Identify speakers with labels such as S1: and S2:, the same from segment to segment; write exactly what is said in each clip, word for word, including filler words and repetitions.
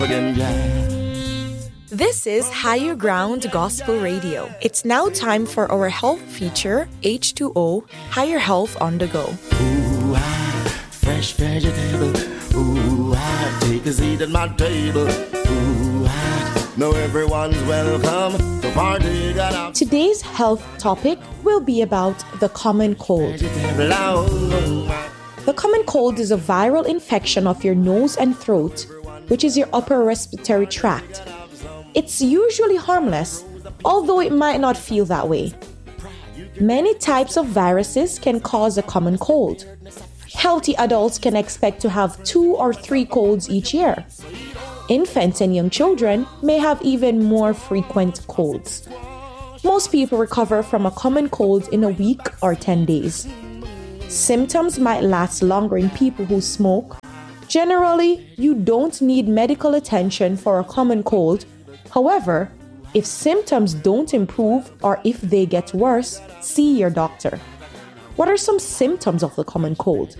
S1: This is Higher Ground Gospel Radio. It's now time for our health feature, H two O, Higher Health on the Go.
S2: Ooh, I, fresh vegetable. Ooh, I take a seat at my table. Ooh, I know everyone's welcome to party.
S1: Today's health topic will be about the common cold. The common cold is a viral infection of your nose and throat, which is your upper respiratory tract. It's usually harmless, although it might not feel that way. Many types of viruses can cause a common cold. Healthy adults can expect to have two or three colds each year. Infants and young children may have even more frequent colds. Most people recover from a common cold in a week or ten days. Symptoms might last longer in people who smoke. Generally, you don't need medical attention for a common cold. However, if symptoms don't improve or if they get worse, see your doctor. What are some symptoms of the common cold?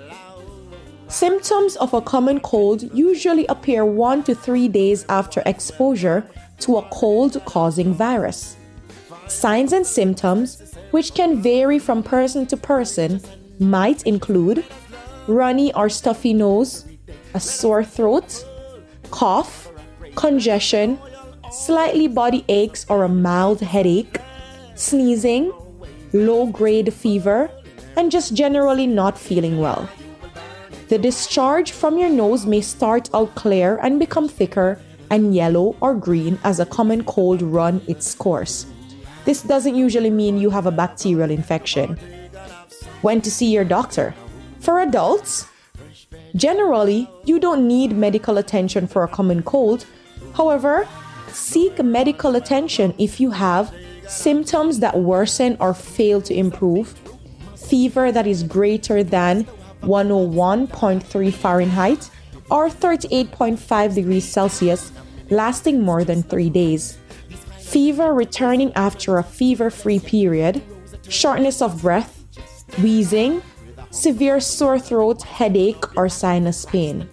S1: Symptoms of a common cold usually appear one to three days after exposure to a cold-causing virus. Signs and symptoms, which can vary from person to person, might include runny or stuffy nose, a sore throat, cough, congestion, slightly body aches or a mild headache, sneezing, low-grade fever, and just generally not feeling well. The discharge from your nose may start out clear and become thicker and yellow or green as a common cold runs its course. This doesn't usually mean you have a bacterial infection. When to see your doctor? For adults, generally, you don't need medical attention for a common cold. However, seek medical attention if you have symptoms that worsen or fail to improve, fever that is greater than one oh one point three Fahrenheit or thirty-eight point five degrees Celsius lasting more than three days, fever returning after a fever-free period, shortness of breath, wheezing, severe sore throat, headache, or sinus pain.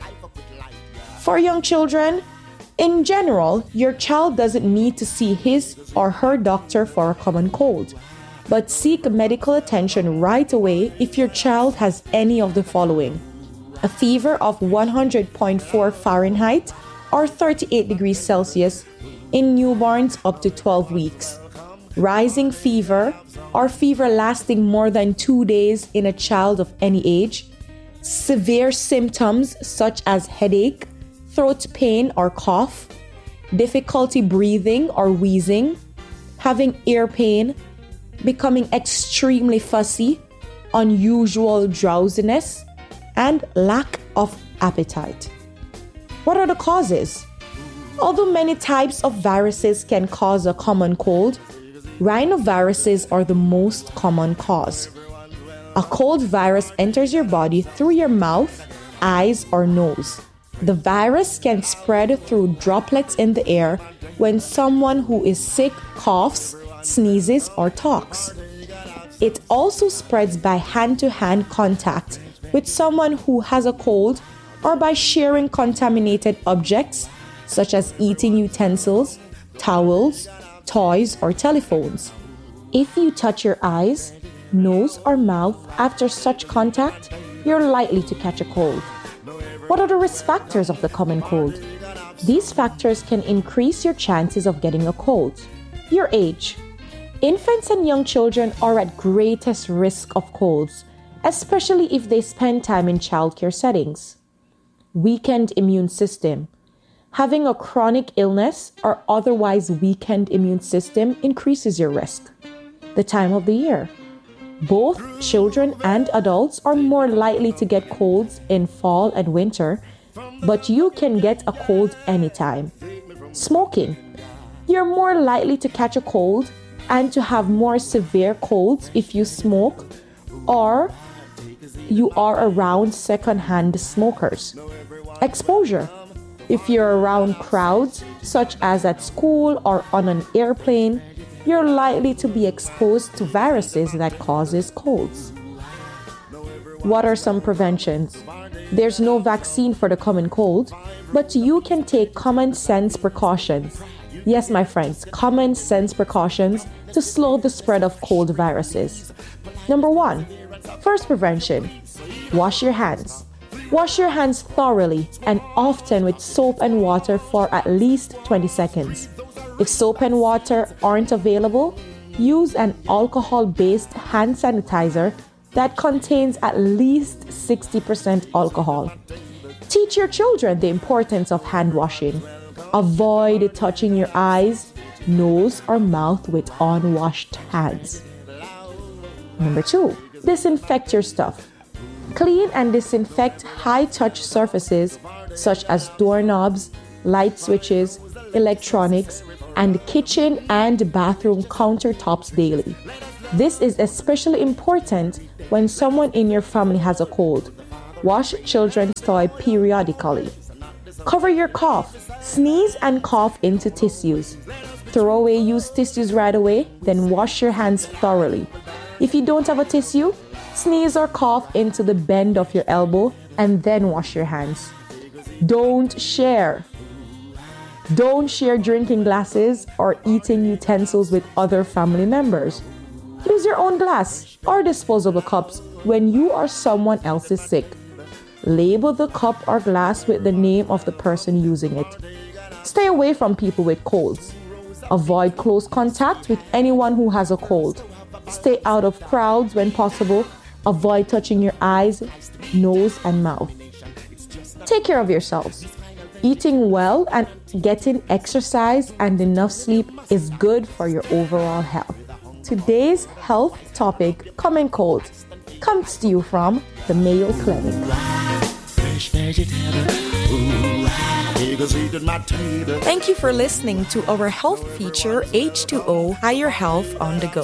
S1: For young children, in general, your child doesn't need to see his or her doctor for a common cold, but seek medical attention right away if your child has any of the following: a fever of one hundred point four Fahrenheit or thirty-eight degrees Celsius in newborns up to twelve weeks, rising fever or fever lasting more than two days in a child of any age, severe symptoms such as headache, throat pain or cough, difficulty breathing or wheezing, having ear pain, becoming extremely fussy, unusual drowsiness, and lack of appetite. What are the causes? Although many types of viruses can cause a common cold, rhinoviruses are the most common cause. A cold virus enters your body through your mouth, eyes, or nose. The virus can spread through droplets in the air when someone who is sick coughs, sneezes, or talks. It also spreads by hand-to-hand contact with someone who has a cold or by sharing contaminated objects such as eating utensils, towels, toys, or telephones. If you touch your eyes, nose, or mouth after such contact, you're likely to catch a cold. What are the risk factors of the common cold? These factors can increase your chances of getting a cold. Your age. Infants and young children are at greatest risk of colds, especially if they spend time in childcare settings. Weakened immune system. Having a chronic illness or otherwise weakened immune system increases your risk. The time of the year. Both children and adults are more likely to get colds in fall and winter, but you can get a cold anytime. Smoking. You're more likely to catch a cold and to have more severe colds if you smoke or you are around secondhand smokers. Exposure. If you're around crowds, such as at school or on an airplane, you're likely to be exposed to viruses that causes colds. What are some preventions? There's no vaccine for the common cold, but you can take common sense precautions. Yes, my friends, common sense precautions to slow the spread of cold viruses. Number one, first prevention, wash your hands. Wash your hands thoroughly and often with soap and water for at least twenty seconds. If soap and water aren't available, use an alcohol-based hand sanitizer that contains at least sixty percent alcohol. Teach your children the importance of hand washing. Avoid touching your eyes, nose, or mouth with unwashed hands. Number two, disinfect your stuff. Clean and disinfect high-touch surfaces such as doorknobs, light switches, electronics, and kitchen and bathroom countertops daily. This is especially important when someone in your family has a cold. Wash children's toys periodically. Cover your cough. Sneeze and cough into tissues. Throw away used tissues right away, then wash your hands thoroughly. If you don't have a tissue, sneeze or cough into the bend of your elbow and then wash your hands. Don't share. Don't share drinking glasses or eating utensils with other family members. Use your own glass or disposable cups when you or someone else is sick. Label the cup or glass with the name of the person using it. Stay away from people with colds. Avoid close contact with anyone who has a cold. Stay out of crowds when possible. Avoid touching your eyes, nose, and mouth. Take care of yourselves. Eating well and getting exercise and enough sleep is good for your overall health. Today's health topic, common cold, comes to you from the Mayo Clinic.
S3: Thank you for listening to our health feature H two O Higher Health on the Go.